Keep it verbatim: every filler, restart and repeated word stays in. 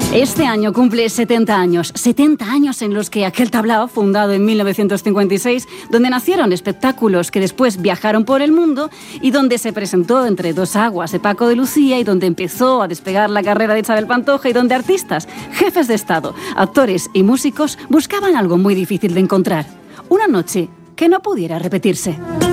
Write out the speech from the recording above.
Este año cumple setenta años, setenta años en los que aquel tablao, fundado en mil novecientos cincuenta y seis, donde nacieron espectáculos que después viajaron por el mundo y donde se presentó Entre dos aguas de Paco de Lucía y donde empezó a despegar la carrera de Isabel Pantoja y donde artistas, jefes de Estado, actores y músicos buscaban algo muy difícil de encontrar, una noche que no pudiera repetirse.